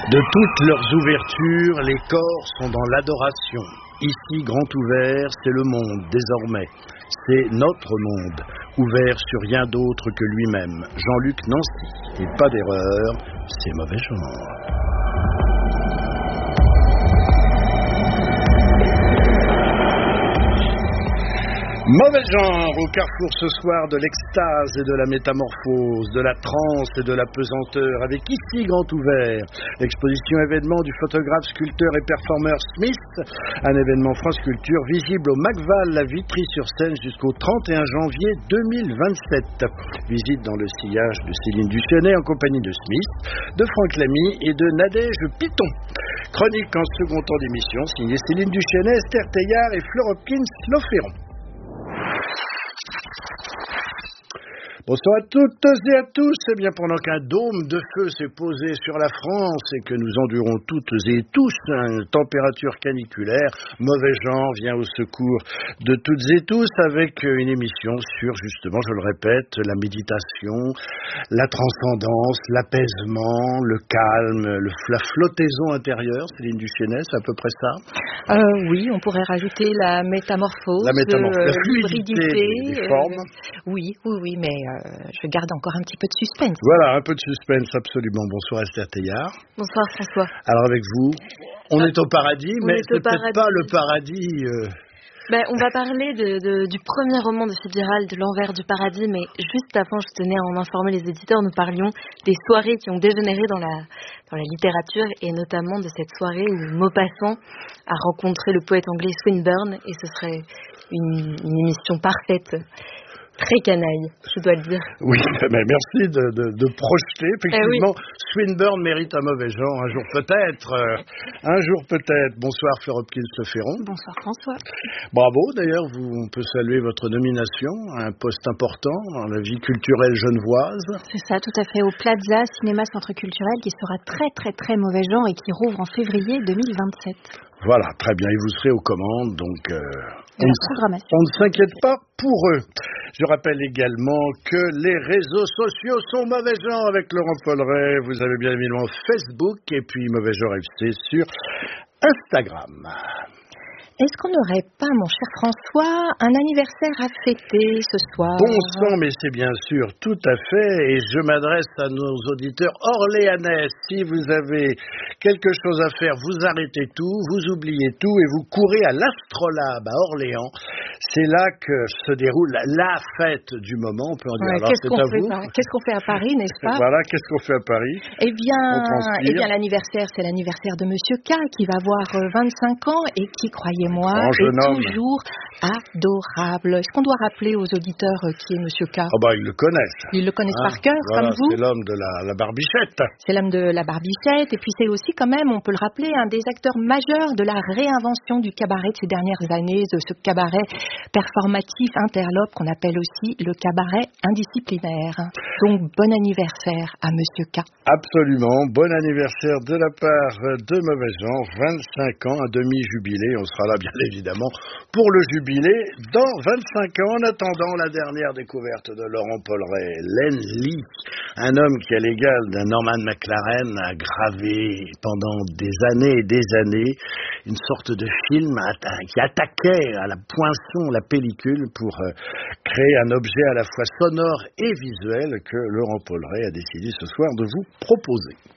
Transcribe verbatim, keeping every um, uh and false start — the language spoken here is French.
De toutes leurs ouvertures, les corps sont dans l'adoration. Ici, grand ouvert, c'est le monde, désormais. C'est notre monde, ouvert sur rien d'autre que lui-même. Jean-Luc Nancy. Et pas d'erreur, c'est mauvais genre. Mauvais genre au carrefour ce soir de l'extase et de la métamorphose, de la transe et de la pesanteur, avec ici grand ouvert, l'exposition événement du photographe, sculpteur et performeur Smith, un événement France Culture visible au Macval, la Vitry-sur-Seine jusqu'au trente et un janvier deux mille vingt-sept. Visite dans le sillage de Céline Duchesnay en compagnie de Smith, de Franck Lamy et de Nadège Piton. Chronique en second temps d'émission, signée Céline Duchesnay, Esther Teillard et Fleur Hopkins-Lofferon. Bonsoir à toutes et à tous. Eh bien, pendant qu'un dôme de feu s'est posé sur la France et que nous endurons toutes et tous une température caniculaire, mauvais genre vient au secours de toutes et tous avec une émission sur, justement, je le répète, la méditation, la transcendance, l'apaisement, le calme, le, la flottaison intérieure. Céline Duchesnay, c'est à peu près ça? Euh, oui, on pourrait rajouter la métamorphose, la, métamorphose, euh, la fluidité des, des formes. Euh, oui, oui, oui, mais euh, je garde encore un petit peu de suspense. Voilà, un peu de suspense, absolument. Bonsoir Esther Teillard. Bonsoir François. Alors avec vous, on euh, est au paradis, on mais c'est paradis. peut-être pas le paradis... Euh... Ben, on va parler de, de, du premier roman de Fitzgerald, de l'envers du paradis, mais juste avant, je tenais à en informer les éditeurs, nous parlions des soirées qui ont dégénéré dans la, dans la littérature, et notamment de cette soirée où Maupassant a rencontré le poète anglais Swinburne, et ce serait une, une émission parfaite. Très canaille, je dois le dire. Oui, mais merci de, de, de projeter. Effectivement, eh oui. Swinburne mérite un mauvais genre, un jour peut-être. Euh, un jour peut-être. Bonsoir Fleur Hopkins-Lofferon. Bonsoir François. Bravo, d'ailleurs, vous, on peut saluer votre nomination à un poste important dans la vie culturelle genevoise. C'est ça, tout à fait. Au Plaza Cinéma Centre Culturel, qui sera très très très mauvais genre et qui rouvre en février deux mille vingt-sept. Voilà, très bien. Et vous serez aux commandes, donc euh, on, ne, on ne s'inquiète pas pour eux. Je rappelle également que les réseaux sociaux sont mauvais genre avec Laurent Polleret. Vous avez bien évidemment Facebook et puis mauvais genre F C sur Instagram. Est-ce qu'on n'aurait pas, mon cher François, un anniversaire à fêter ce soir? Bon sang, mais c'est bien sûr, tout à fait. Et je m'adresse à nos auditeurs orléanais. Si vous avez quelque chose à faire, vous arrêtez tout, vous oubliez tout et vous courez à l'Astrolabe à Orléans. C'est là que se déroule la fête du moment, on peut en dire. Ouais, alors qu'est-ce c'est qu'on à fait, vous. Qu'est-ce qu'on fait à Paris, n'est-ce pas? Voilà, qu'est-ce qu'on fait à Paris? Eh bien, eh bien l'anniversaire, c'est l'anniversaire de Monsieur K, qui va avoir vingt-cinq ans et qui, croyez-moi, est homme. toujours adorable. Est-ce qu'on doit rappeler aux auditeurs qui est Monsieur K? Oh bah, ils le connaissent. Ils le connaissent hein, par cœur, voilà, comme vous. C'est l'homme de la, la barbichette. C'est l'homme de la barbichette. Et puis c'est aussi quand même, on peut le rappeler, un des acteurs majeurs de la réinvention du cabaret de ces dernières années, de ce cabaret performatif interlope qu'on appelle aussi le cabaret indisciplinaire. Donc bon anniversaire à Monsieur K. Absolument, bon anniversaire de la part de Mauvais Genre, vingt-cinq ans, un demi-jubilé. On sera là bien évidemment pour le jubilé dans vingt-cinq ans. En attendant la dernière découverte de Laurent Polleret, Len Lee, un homme qui à l'égal d'un Norman McLaren a gravé pendant des années et des années une sorte de film qui attaquait à la poinçon la pellicule pour créer un objet à la fois sonore et visuel que Laurent Polleret a décidé ce soir de vous proposer.